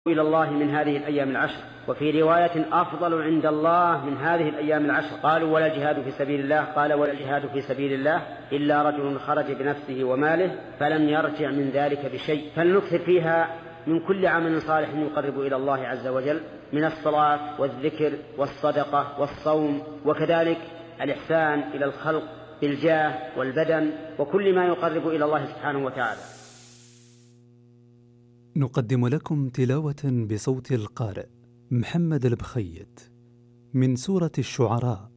إلى الله من هذه الأيام العشر. وفي رواية أفضل عند الله من هذه الأيام العشر. قالوا ولا الجهاد في سبيل الله؟ قال ولا الجهاد في سبيل الله إلا رجل خرج بنفسه وماله فلم يرجع من ذلك بشيء. فلنكثر فيها من كل عمل صالح يقرب إلى الله عز وجل من الصلاة والذكر والصدقة والصوم، وكذلك الإحسان إلى الخلق بالجاه والبدن وكل ما يقرب إلى الله سبحانه وتعالى. نقدم لكم تلاوة بصوت القارئ محمد البخيت من سورة الشعراء